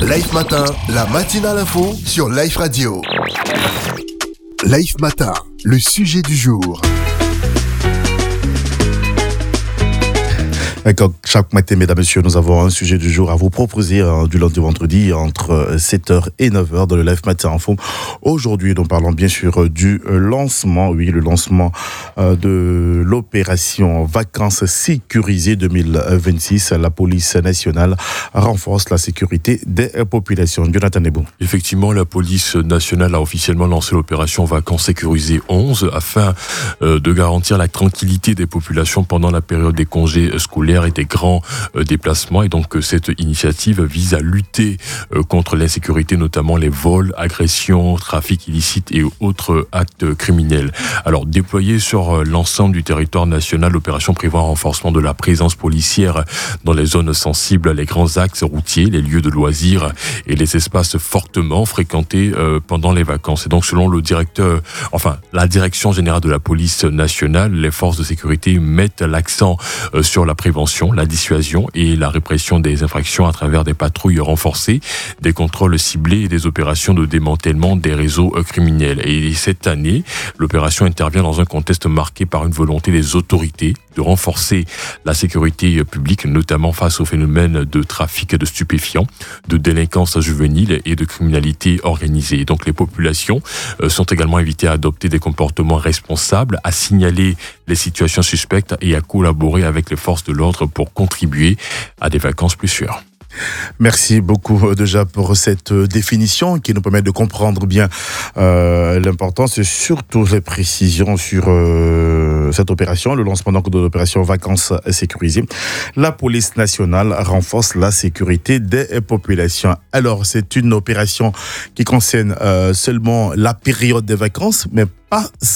Life Matin, la matinale info sur Life Radio. Life Matin, le sujet du jour. Comme chaque matin, mesdames et messieurs, nous avons un sujet du jour à vous proposer du lundi au vendredi entre 7h et 9h dans le Live Matin Info. Aujourd'hui, nous parlons bien sûr du lancement, le lancement de l'opération Vacances sécurisées 2026. La police nationale renforce la sécurité des populations. Jonathan Nebo. Effectivement, la police nationale a officiellement lancé l'opération Vacances sécurisées 11 afin de garantir la tranquillité des populations pendant la période des congés scolaires et des grands déplacements. Et donc, cette initiative vise à lutter contre l'insécurité, notamment les vols, agressions, trafic illicite et autres actes criminels. Alors, déployée sur l'ensemble du territoire national, l'opération prévoit un renforcement de la présence policière dans les zones sensibles, les grands axes routiers, les lieux de loisirs et les espaces fortement fréquentés pendant les vacances. Et donc, selon la direction générale de la police nationale, les forces de sécurité mettent l'accent sur la prévention, la dissuasion et la répression des infractions à travers des patrouilles renforcées, des contrôles ciblés et des opérations de démantèlement des réseaux criminels. Et cette année, l'opération intervient dans un contexte marqué par une volonté des autorités de renforcer la sécurité publique, notamment face au phénomène de trafic de stupéfiants, de délinquance juvénile et de criminalité organisée. Donc les populations sont également invitées à adopter des comportements responsables, à signaler les situations suspectes et à collaborer avec les forces de l'ordre pour contribuer à des vacances plus sûres. Merci beaucoup déjà pour cette définition qui nous permet de comprendre bien l'importance et surtout les précisions sur cette opération, le lancement donc de l'opération Vacances sécurisées. La police nationale renforce la sécurité des populations. Alors c'est une opération qui concerne seulement la période des vacances, mais pas